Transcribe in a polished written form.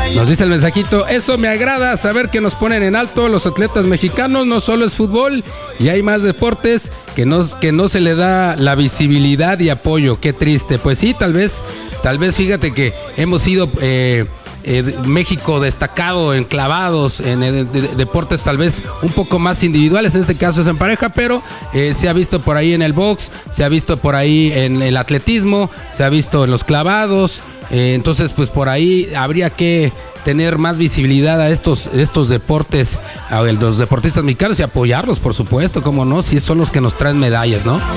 Nos dice el mensajito, eso me agrada, saber que nos ponen en alto los atletas mexicanos, no solo es fútbol y hay más deportes que no se le da la visibilidad y apoyo, qué triste. Pues sí, tal vez fíjate que hemos sido México destacado en clavados, en deportes tal vez un poco más individuales, en este caso es en pareja, pero se ha visto por ahí en el box, se ha visto por ahí en el atletismo, se ha visto en los clavados. Entonces, pues por ahí habría que tener más visibilidad a estos deportes, a los deportistas mexicanos y apoyarlos, por supuesto, como no, si son los que nos traen medallas, ¿no?